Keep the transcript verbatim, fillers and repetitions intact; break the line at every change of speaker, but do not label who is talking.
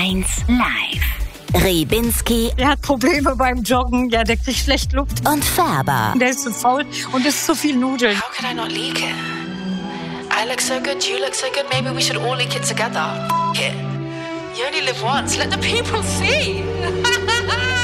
eins live. Riebinski.
Der hat Probleme beim Joggen. Ja, der kriegt schlecht Luft.
Und Färber.
Der ist zu faul und isst zu viel Nudeln.
How could I not leak it? I look so good, you look so good. Maybe we should all leak it together. F it. You only live once. Let the people see.